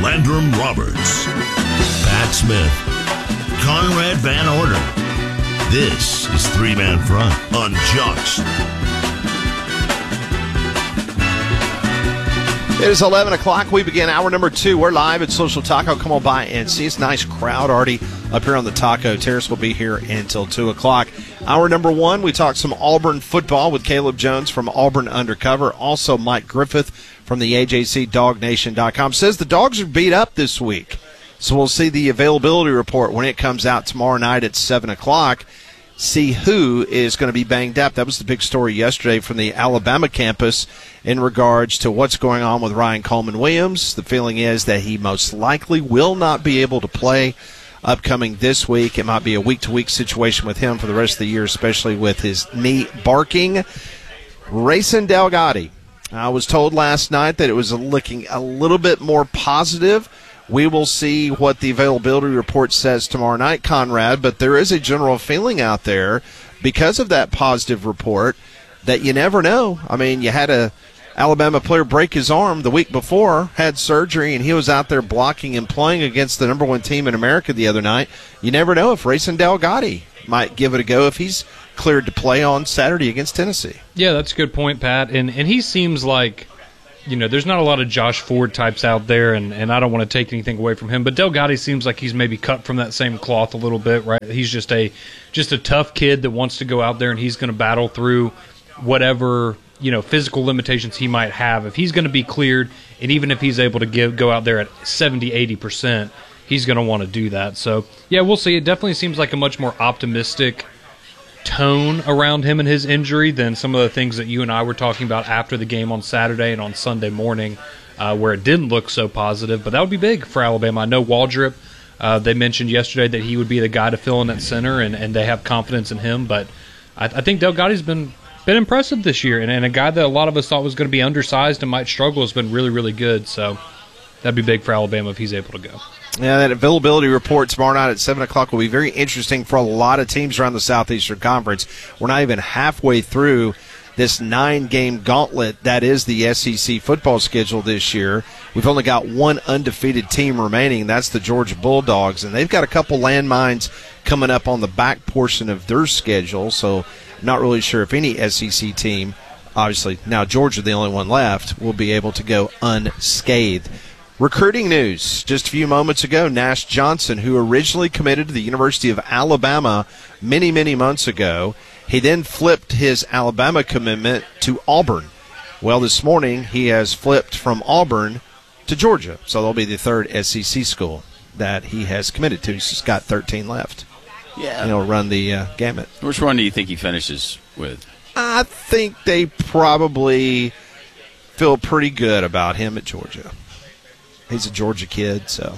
Landrum Roberts, Pat Smith, Conrad Van Orden. This is Three Man Front on Jocks. It is 11 o'clock. We begin hour number 2. We're live at Social Taco. Come on by and see us. Nice crowd already up here on the Taco Terrace. We'll be here until 2 o'clock. Hour number 1, we talked some Auburn football with Caleb Jones from Auburn Undercover. Also, Mike Griffith from the AJCDogNation.com says the Dogs are beat up this week. So we'll see the availability report when it comes out tomorrow night at 7 o'clock. See who is going to be banged up. That was the big story yesterday from the Alabama campus in regards to what's going on with Ryan Coleman-Williams. The feeling is that he most likely will not be able to play upcoming this week. It might be a week-to-week situation with him for the rest of the year, especially with his knee barking. Rayson Delgatti. I was told last night that it was looking a little bit more positive. We will see what the availability report says tomorrow night, Conrad, but there is a general feeling out there because of that positive report that you never know. I mean, you had a Alabama player break his arm the week before, had surgery, and he was out there blocking and playing against the number 1 team in America the other night. You never know if Rayson Delgatti might give it a go if he's cleared to play on Saturday against Tennessee. Yeah, that's a good point, Pat. And he seems like, you know, there's not a lot of Josh Ford types out there, and I don't want to take anything away from him, but Delgatti seems like he's maybe cut from that same cloth a little bit, right? He's just a tough kid that wants to go out there, and he's going to battle through whatever, you know, physical limitations he might have. If he's going to be cleared, and even if he's able to go out there at 70-80%, he's going to want to do that. So, yeah, we'll see. It definitely seems like a much more optimistic tone around him and his injury than some of the things that you and I were talking about after the game on Saturday and on Sunday morning, where it didn't look so positive. But that would be big for Alabama. I know Waldrop, they mentioned yesterday that he would be the guy to fill in at center, and they have confidence in him. But I think Delgatti's been impressive this year, and a guy that a lot of us thought was going to be undersized and might struggle has been really, really good. So that'd be big for Alabama if he's able to go. Yeah, that availability report tomorrow night at 7 o'clock will be very interesting for a lot of teams around the Southeastern Conference. We're not even halfway through this 9-game gauntlet that is the SEC football schedule this year. We've only got one undefeated team remaining. That's the Georgia Bulldogs, and they've got a couple landmines coming up on the back portion of their schedule, so I'm not really sure if any SEC team, obviously now Georgia, the only one left, will be able to go unscathed. Recruiting news. Just a few moments ago, Nash Johnson, who originally committed to the University of Alabama many, many months ago, he then flipped his Alabama commitment to Auburn. Well, this morning he has flipped from Auburn to Georgia, so that'll be the third SEC school that he has committed to. He's just got 13 left. Yeah. And he'll run the gamut. Which one do you think he finishes with? I think they probably feel pretty good about him at Georgia. He's a Georgia kid, so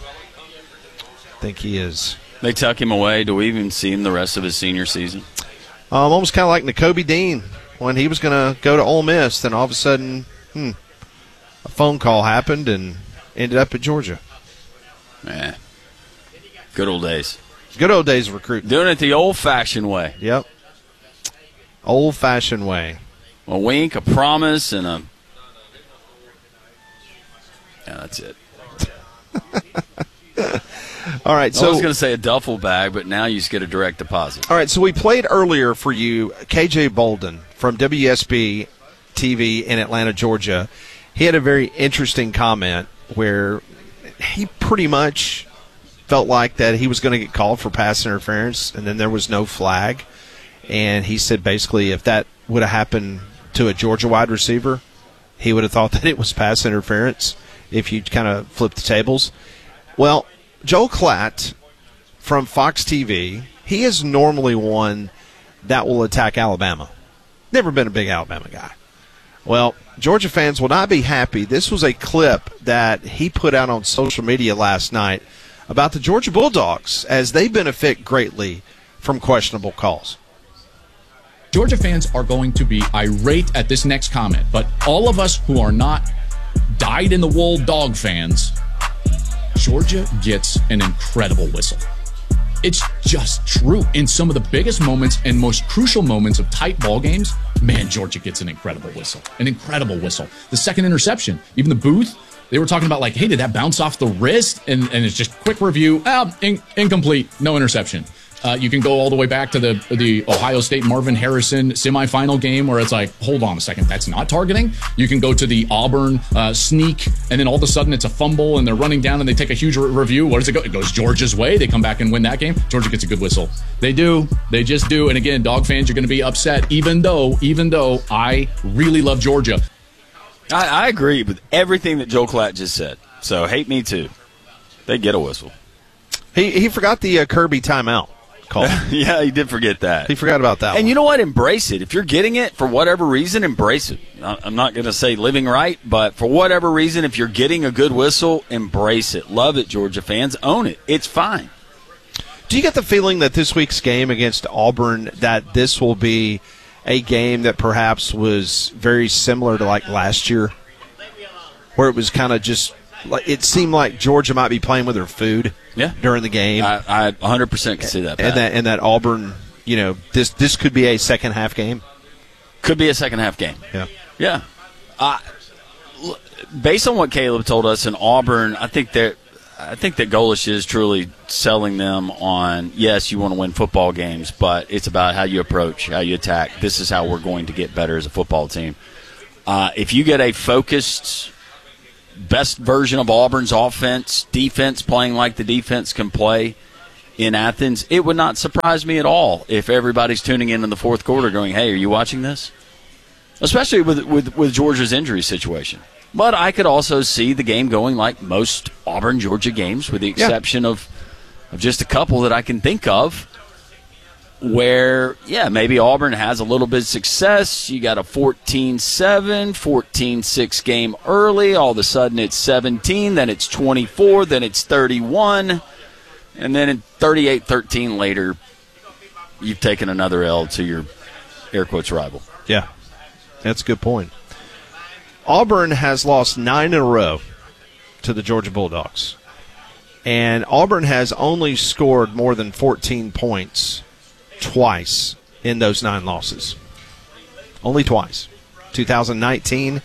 I think he is. They tuck him away. Do we even see him the rest of his senior season? Almost kind of like Nakobe Dean when he was going to go to Ole Miss. Then all of a sudden, a phone call happened and ended up at Georgia. Man, good old days. Good old days of recruiting. Doing it the old-fashioned way. Yep. Old-fashioned way. A wink, a promise, and a... Yeah, that's it. All right, so I was going to say a duffel bag, but now you just get a direct deposit. All right, so we played earlier for you KJ Bolden from WSB TV in Atlanta, Georgia. He had a very interesting comment where he pretty much felt like that he was going to get called for pass interference, and then there was no flag. And he said basically if that would have happened to a Georgia wide receiver, he would have thought that it was pass interference if you kind of flip the tables. Well, Joel Klatt from Fox TV, he is normally one that will attack Alabama. Never been a big Alabama guy. Well, Georgia fans will not be happy. This was a clip that he put out on social media last night about the Georgia Bulldogs as they benefit greatly from questionable calls. Georgia fans are going to be irate at this next comment, but all of us who are not dyed-in-the-wool dog fans, Georgia gets an incredible whistle. It's just true. In some of the biggest moments and most crucial moments of tight ball games, man, Georgia gets an incredible whistle. An incredible whistle. The second interception, even the booth, they were talking about like, hey, did that bounce off the wrist? And it's just quick review. Incomplete. No interception. You can go all the way back to the Ohio State Marvin Harrison semifinal game where it's like, hold on a second, that's not targeting. You can go to the Auburn sneak, and then all of a sudden it's a fumble, and they're running down, and they take a huge review. What does it go? It goes Georgia's way. They come back and win that game. Georgia gets a good whistle. They do. They just do. And again, dog fans, you're going to be upset, even though I really love Georgia. I agree with everything that Joel Klatt just said. So hate me too. They get a whistle. He forgot the Kirby timeout call. Yeah, he did forget that. He forgot about that. And one. you know what? Embrace it. If you're getting it for whatever reason, embrace it. I'm not going to say living right, but for whatever reason, if you're getting a good whistle, embrace it. Love it, Georgia fans. Own it. It's fine. Do you get the feeling that this week's game against Auburn, that this will be a game that perhaps was very similar to like last year, where it was kind of just like it seemed like Georgia might be playing with their food during the game? I 100% can see that. And that Auburn, this could be a second half game. Could be a second half game. Yeah. Based on what Caleb told us in Auburn, I think that Golesh is truly selling them on, yes, you want to win football games, but it's about how you approach, how you attack. This is how we're going to get better as a football team. If you get a focused, best version of Auburn's offense, defense playing like the defense can play in Athens, it would not surprise me at all if everybody's tuning in the fourth quarter going, hey, are you watching this? Especially with Georgia's injury situation. But I could also see the game going like most Auburn-Georgia games, with the exception of just a couple that I can think of, where, maybe Auburn has a little bit of success. You got a 14-7, 14-6 game early. All of a sudden it's 17, then it's 24, then it's 31, and then in 38-13 later, you've taken another L to your air quotes rival. Yeah, that's a good point. Auburn has lost 9 in a row to the Georgia Bulldogs. And Auburn has only scored more than 14 points twice in those 9 losses. Only twice. 2019,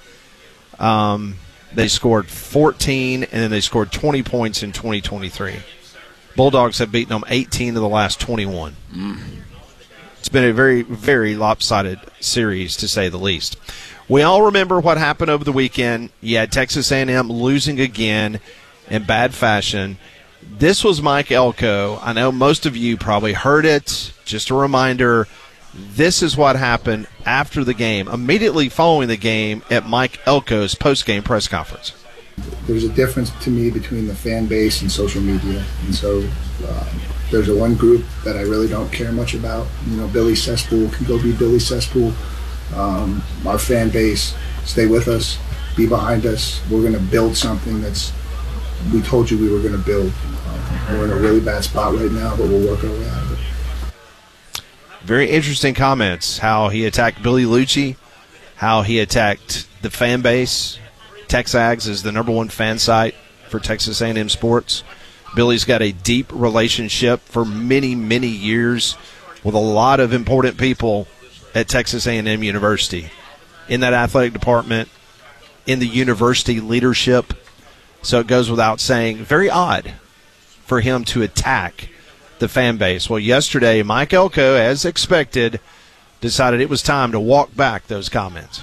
they scored 14, and then they scored 20 points in 2023. Bulldogs have beaten them 18 of the last 21. It's been a very, very lopsided series, to say the least. We all remember what happened over the weekend. You had Texas A&M losing again in bad fashion. This was Mike Elko. I know most of you probably heard it. Just a reminder, this is what happened after the game, immediately following the game at Mike Elko's post-game press conference. There's a difference to me between the fan base and social media. And so there's one group that I really don't care much about. Billy Cesspool can go be Billy Cesspool. Our fan base, stay with us, be behind us. We're going to build something we told you we were going to build. We're in a really bad spot right now, but we'll work our way out of it. Very interesting comments, how he attacked Billy Lucci, how he attacked the fan base. TexAgs is the #1 fan site for Texas A&M sports. Billy's got a deep relationship for many, many years with a lot of important people at Texas A&M University, in that athletic department, in the university leadership. So it goes without saying, very odd for him to attack the fan base. Well, yesterday, Mike Elko, as expected, decided it was time to walk back those comments.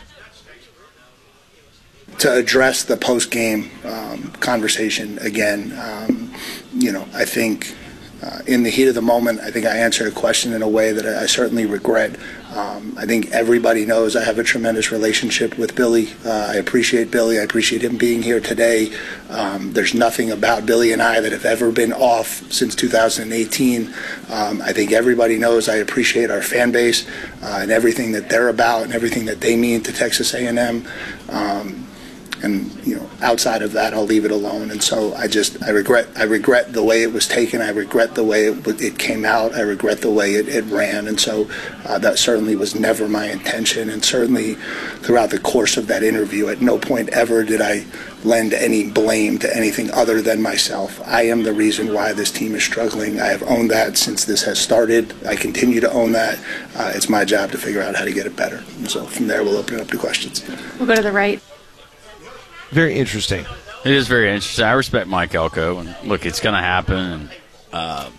To address the post-game conversation again, I think in the heat of the moment, I think I answered a question in a way that I certainly regret. I think everybody knows I have a tremendous relationship with Billy. I appreciate Billy. I appreciate him being here today. There's nothing about Billy and I that have ever been off since 2018. I think everybody knows I appreciate our fan base and everything that they're about and everything that they mean to Texas A&M. And outside of that, I'll leave it alone. And so I regret the way it was taken. I regret the way it came out. I regret the way it ran. And so that certainly was never my intention. And certainly throughout the course of that interview, at no point ever did I lend any blame to anything other than myself. I am the reason why this team is struggling. I have owned that since this has started. I continue to own that. It's my job to figure out how to get it better. And so from there, we'll open it up to questions. We'll go to the right. Very interesting. It is very interesting. I respect Mike Elko, and look, it's going to happen. And,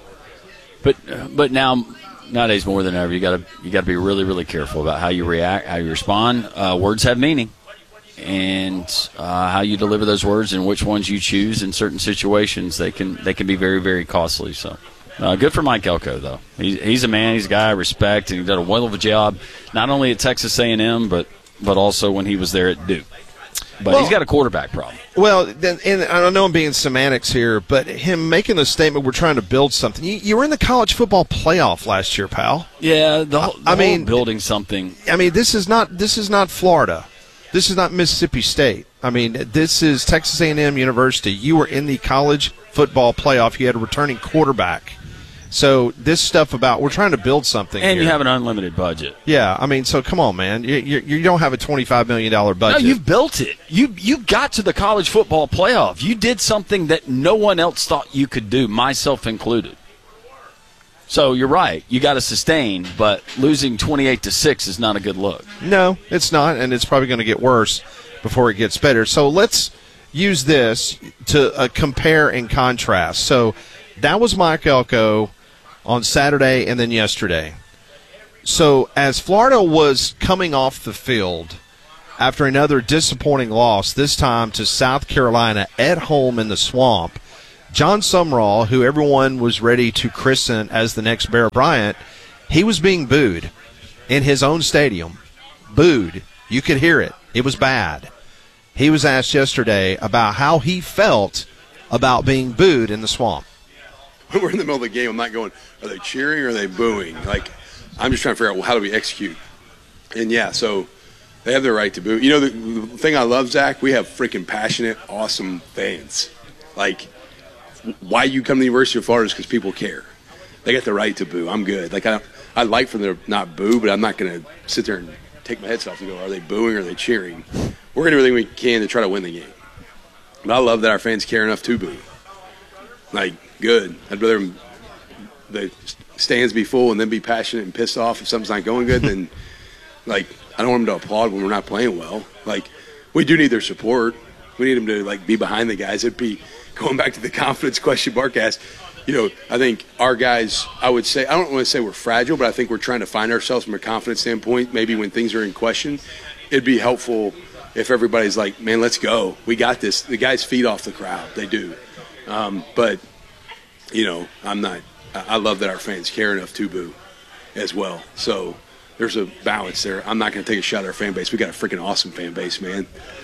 but nowadays more than ever, you got to be really, really careful about how you react, how you respond. Words have meaning, and how you deliver those words and which ones you choose in certain situations, they can be very, very costly. So. Good for Mike Elko, though. He's a man, he's a guy I respect, and he's done a well of a job, not only at Texas A&M, but also when he was there at Duke. But he's got a quarterback problem. Well, and I know I'm being semantics here, but him making the statement, we're trying to build something. You were in the college football playoff last year, pal. Yeah, the whole building something. I mean, this is not Florida. This is not Mississippi State. I mean, this is Texas A&M University. You were in the college football playoff. You had a returning quarterback. So this stuff about we're trying to build something, and here. You have an unlimited budget. Yeah, I mean, so come on, man. You don't have a $25 million budget. No, you've built it. You got to the college football playoff. You did something that no one else thought you could do, myself included. So you're right. You got to sustain, but losing 28-6 is not a good look. No, it's not, and it's probably going to get worse before it gets better. So let's use this to compare and contrast. So that was Mike Elko on Saturday and then yesterday. So as Florida was coming off the field after another disappointing loss, this time to South Carolina at home in the Swamp, John Sumrall, who everyone was ready to christen as the next Bear Bryant, he was being booed in his own stadium. Booed. You could hear it. It was bad. He was asked yesterday about how he felt about being booed in the Swamp. When we're in the middle of the game, I'm not going, are they cheering or are they booing? Like, I'm just trying to figure out, well, how do we execute? And, yeah, so they have the right to boo. You know, the thing I love, Zach, we have freaking passionate, awesome fans. Like, why you come to the University of Florida is because people care. They got the right to boo. I'm good. Like, I'd like for them to not boo, but I'm not going to sit there and take my head off and go, are they booing or are they cheering? We're going to do everything we can to try to win the game. But I love that our fans care enough to boo. Like, good. I'd rather the stands be full and then be passionate and pissed off if something's not going good than, like, I don't want them to applaud when we're not playing well. Like, we do need their support. We need them to, like, be behind the guys. It'd be going back to the confidence question Mark asked. You know, I think our guys, I would say, I don't want to say we're fragile, but I think we're trying to find ourselves from a confidence standpoint. Maybe when things are in question, it'd be helpful if everybody's like, man, let's go. We got this. The guys feed off the crowd. They do. But, you know, I love that our fans care enough to boo as well. So there's a balance there. I'm not going to take a shot at our fan base. We got a freaking awesome fan base, man.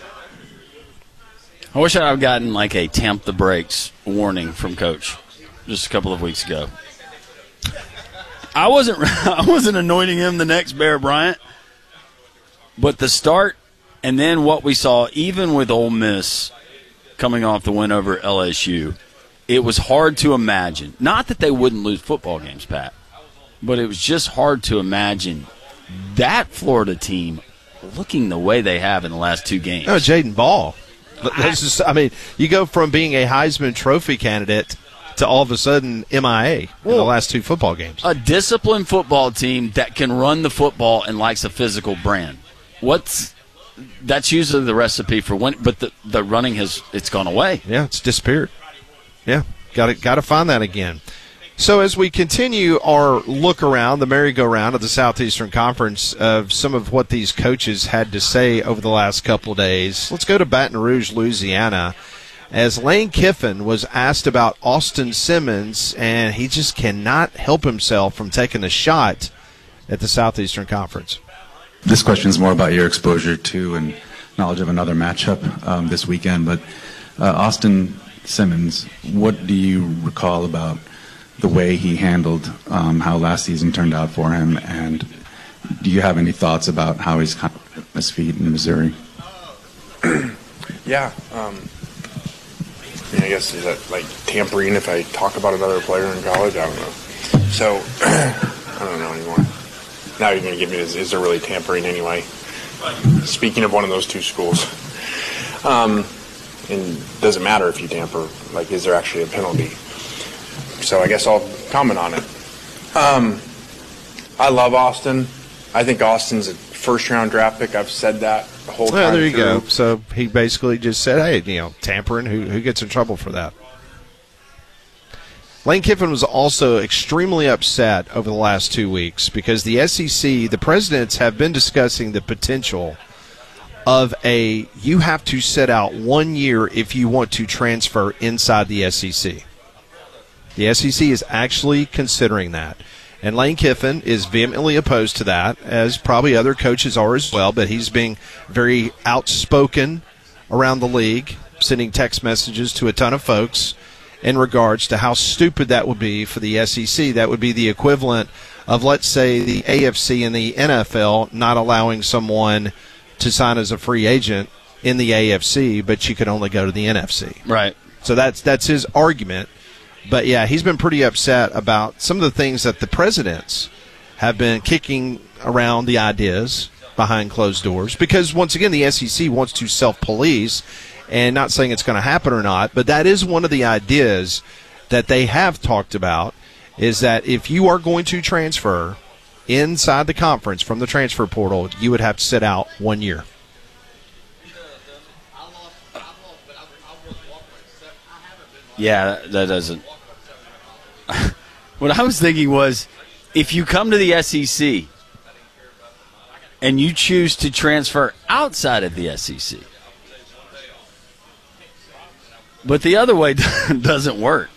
I wish I'd have gotten like a tamp the brakes warning from Coach just a couple of weeks ago. I wasn't anointing him the next Bear Bryant, but the start and then what we saw, even with Ole Miss coming off the win over LSU, it was hard to imagine. Not that they wouldn't lose football games, Pat, but it was just hard to imagine that Florida team looking the way they have in the last two games. Oh, Jaden Ball. You go from being a Heisman Trophy candidate to all of a sudden MIA in the last two football games. A disciplined football team that can run the football and likes a physical brand. That's usually the recipe for winning, but the running it's gone away. Yeah, it's disappeared. Yeah, got to find that again. So as we continue our look around the merry-go-round of the Southeastern Conference of some of what these coaches had to say over the last couple of days, let's go to Baton Rouge, Louisiana, as Lane Kiffin was asked about Austin Simmons, and he just cannot help himself from taking a shot at the Southeastern Conference. This question is more about your exposure to and knowledge of another matchup this weekend, but Austin Simmons, what do you recall about the way he handled how last season turned out for him, and do you have any thoughts about how he's his feet in Missouri? Yeah. I guess, is that like tampering if I talk about another player in college? I don't know. So, I don't know anymore. Now you're going to give me this, is there really tampering anyway? Speaking of one of those two schools. And does it matter if you tamper? Like, is there actually a penalty? So I guess I'll comment on it. I love Austin. I think Austin's a first-round draft pick. I've said that the whole time. Well, there you through. go. So he basically just said, hey, tampering, who gets in trouble for that? Lane Kiffin was also extremely upset over the last 2 weeks because the SEC, the presidents have been discussing the potential of you have to sit out 1 year if you want to transfer inside the SEC. The SEC is actually considering that. And Lane Kiffin is vehemently opposed to that, as probably other coaches are as well, but he's being very outspoken around the league, sending text messages to a ton of folks in regards to how stupid that would be for the SEC. That would be the equivalent of, let's say, the AFC and the NFL not allowing someone to sign as a free agent in the AFC, but you could only go to the NFC. Right. So that's his argument. But, yeah, he's been pretty upset about some of the things that the presidents have been kicking around the ideas behind closed doors. Because, once again, the SEC wants to self-police, and not saying it's going to happen or not, but that is one of the ideas that they have talked about, is that if you are going to transfer inside the conference from the transfer portal, you would have to sit out 1 year. Yeah, that doesn't. What I was thinking was, if you come to the SEC and you choose to transfer outside of the SEC, but the other way doesn't work.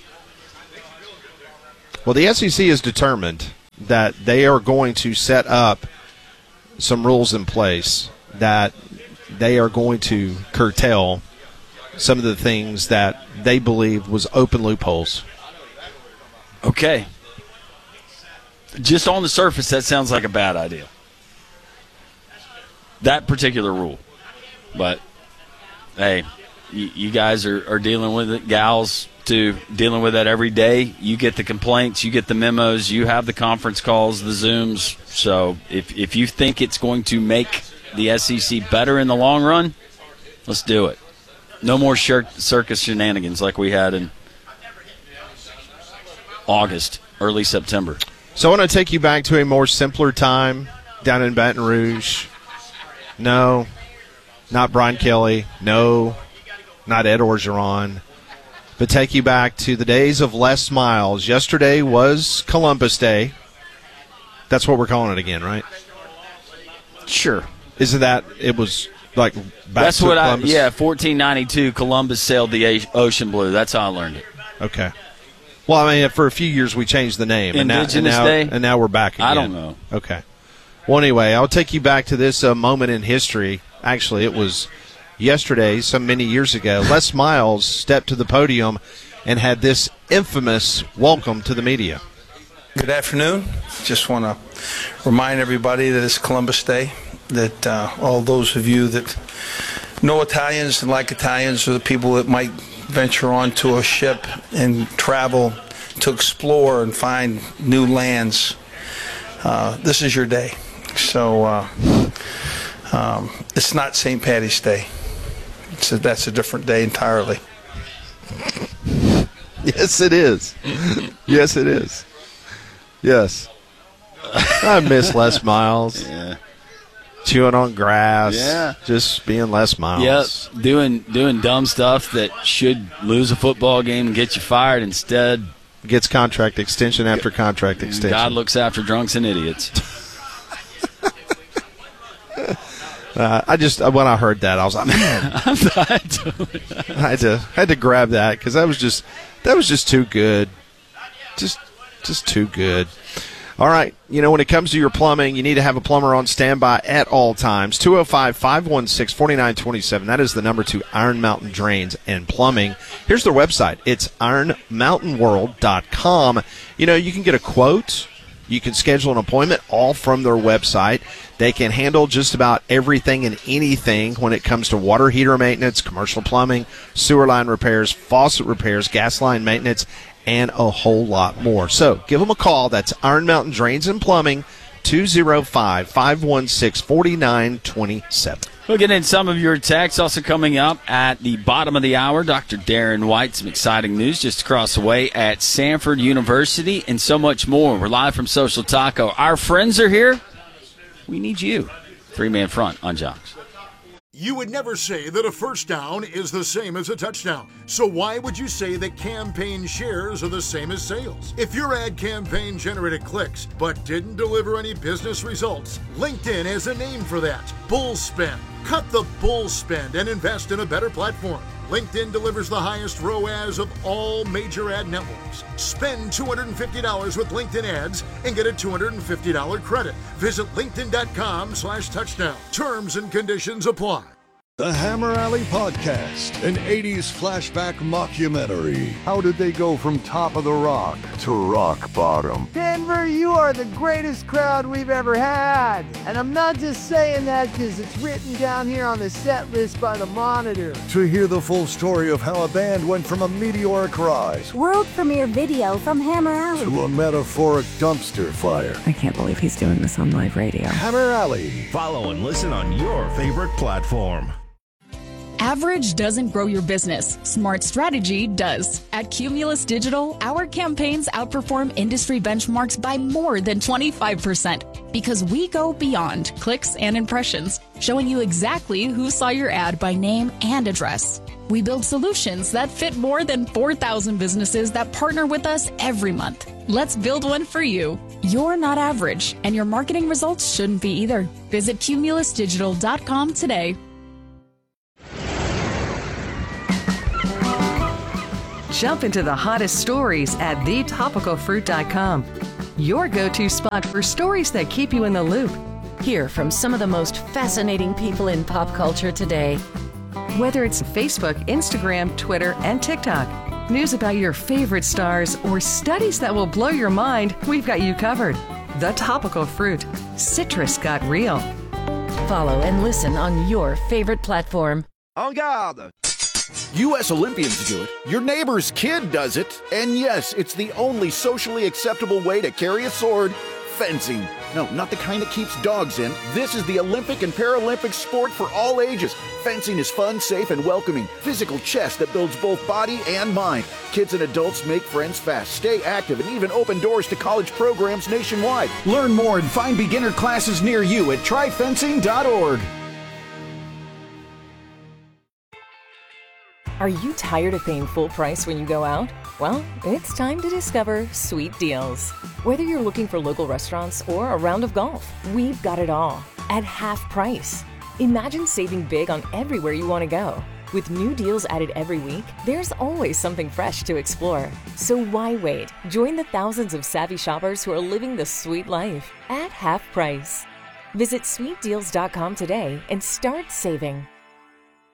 Well, the SEC is determined that they are going to set up some rules in place that they are going to curtail some of the things that they believe was open loopholes. Okay. Just on the surface, that sounds like a bad idea. That particular rule. But, hey, you guys are dealing with it, gals, too, dealing with that every day. You get the complaints, you get the memos, you have the conference calls, the Zooms. So if you think it's going to make the SEC better in the long run, let's do it. No more circus shenanigans like we had in August, early September. So I want to take you back to a more simpler time down in Baton Rouge. No, not Brian Kelly. No, not Ed Orgeron. But take you back to the days of Les Miles. Yesterday was Columbus Day. That's what we're calling it again, right? Sure. Isn't that, it was like back That's to what Columbus? 1492, Columbus sailed the ocean blue. That's how I learned it. Okay. Well, I mean, for a few years we changed the name. Indigenous Day? And now we're back again. I don't know. Okay. Well, anyway, I'll take you back to this moment in history. Actually, it was yesterday, some many years ago. Les Miles stepped to the podium and had this infamous welcome to the media. Good afternoon. Just want to remind everybody that it's Columbus Day, that all those of you that know Italians and like Italians are the people that might venture onto a ship and travel to explore and find new lands. This is your day. So it's not St. Paddy's Day. That's a different day entirely. Yes, it is. Yes, it is. Yes. I miss Les Miles. Yeah. Chewing on grass. Yeah. Just being Les Miles. Yep. Doing dumb stuff that should lose a football game and get you fired. Instead, gets contract extension after contract extension. God looks after drunks and idiots. When I heard that, I was like, man, I had to grab that because that was just too good, just too good. All right, when it comes to your plumbing, you need to have a plumber on standby at all times. 205-516-4927. That is the number to Iron Mountain Drains and Plumbing. Here's their website. It's ironmountainworld.com. You can get a quote You can schedule an appointment all from their website. They can handle just about everything and anything when it comes to water heater maintenance, commercial plumbing, sewer line repairs, faucet repairs, gas line maintenance, and a whole lot more. So give them a call. That's Iron Mountain Drains and Plumbing, 205-516-4927. We'll get in some of your texts. Also coming up at the bottom of the hour, Dr. Darren White, some exciting news just across the way at Samford University, and so much more. We're live from Social Taco. Our friends are here. We need you. Three-man front on Jocks. You would never say that a first down is the same as a touchdown. So why would you say that campaign shares are the same as sales? If your ad campaign generated clicks but didn't deliver any business results, LinkedIn has a name for that: bull spend. Cut the bull spend and invest in a better platform. LinkedIn delivers the highest ROAS of all major ad networks. Spend $250 with LinkedIn ads and get a $250 credit. Visit linkedin.com/touchdown. Terms and conditions apply. The Hammer Alley Podcast, an 80s flashback mockumentary. How did they go from top of the rock to rock bottom? Denver, you are the greatest crowd we've ever had. And I'm not just saying that because it's written down here on the set list by the Monitor. To hear the full story of how a band went from a meteoric rise, world premiere video from Hammer Alley, to a metaphoric dumpster fire. I can't believe he's doing this on live radio. Hammer Alley. Follow and listen on your favorite platform. Average doesn't grow your business. Smart strategy does. At Cumulus Digital, our campaigns outperform industry benchmarks by more than 25% because we go beyond clicks and impressions, showing you exactly who saw your ad by name and address. We build solutions that fit more than 4,000 businesses that partner with us every month. Let's build one for you. You're not average, and your marketing results shouldn't be either. Visit cumulusdigital.com today. Jump into the hottest stories at thetopicalfruit.com. Your go-to spot for stories that keep you in the loop. Hear from some of the most fascinating people in pop culture today. Whether it's Facebook, Instagram, Twitter, and TikTok, news about your favorite stars, or studies that will blow your mind, we've got you covered. The Topical Fruit. Citrus got real. Follow and listen on your favorite platform. En garde! U.S. Olympians do it, your neighbor's kid does it, and yes, it's the only socially acceptable way to carry a sword: fencing. No, not the kind that keeps dogs in. This is the Olympic and Paralympic sport for all ages. Fencing is fun, safe, and welcoming. Physical chess that builds both body and mind. Kids and adults make friends fast, stay active, and even open doors to college programs nationwide. Learn more and find beginner classes near you at tryfencing.org. Are you tired of paying full price when you go out? Well, it's time to discover Sweet Deals. Whether you're looking for local restaurants or a round of golf, we've got it all at half price. Imagine saving big on everywhere you want to go. With new deals added every week, there's always something fresh to explore. So why wait? Join the thousands of savvy shoppers who are living the sweet life at half price. Visit sweetdeals.com today and start saving.